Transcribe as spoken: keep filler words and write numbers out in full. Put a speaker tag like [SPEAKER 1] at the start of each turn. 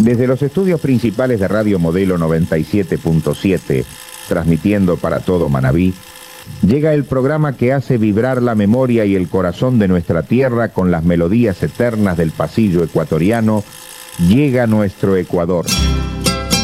[SPEAKER 1] Desde los estudios principales de Radio Modelo noventa y siete punto siete, transmitiendo para todo Manabí, llega el programa que hace vibrar la memoria y el corazón de nuestra tierra con las melodías eternas del pasillo ecuatoriano. Llega nuestro Ecuador.